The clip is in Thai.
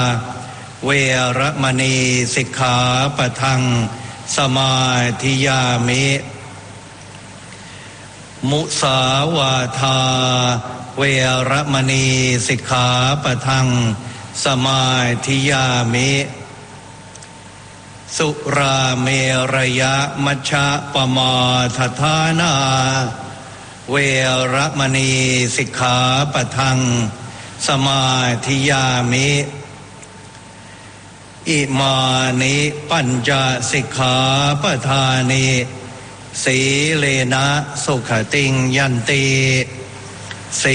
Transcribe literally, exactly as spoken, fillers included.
เวรมณีสิกขาปะทังสมาธิยามิมุสาวาทาเวรมณีสิกขาปะทังสมาธิยามิสุราเมรยะมัชฌะปมาทฐานาเวรมณีสิกขาปะทังสมาธิยามิอิมานิปัญจสิกขาปทานิสีเลนะสุขติงยันติ